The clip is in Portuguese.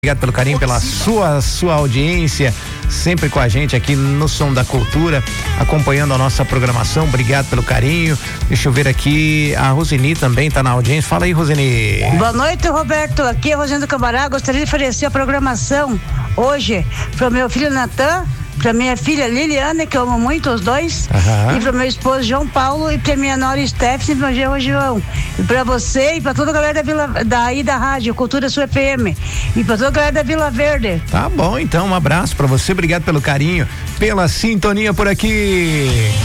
Obrigado pelo carinho, pela sua audiência, sempre com a gente aqui no Som da Cultura, acompanhando a nossa programação. Obrigado pelo carinho. Deixa eu ver aqui, a Roseni também está na audiência. Fala aí, Roseni. Boa noite, Roberto. Aqui é a Roseni do Cambará. Gostaria de oferecer a programação hoje para o meu filho Natan, para minha filha Liliane, que eu amo muito os dois, e para meu esposo João Paulo, e para minha nora Stephanie, e para meu João, e para você e para toda a galera da rádio Cultura Sul FM, e para toda a galera da Vila Verde. Tá bom, então, um abraço para você, obrigado pelo carinho, pela sintonia por aqui.